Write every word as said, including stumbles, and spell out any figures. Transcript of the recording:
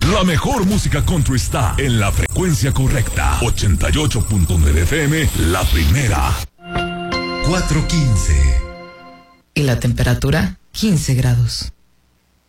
La mejor música country está en la frecuencia correcta. ochenta y ocho punto nueve F M, la primera. cuatro quince. Y la temperatura, quince grados.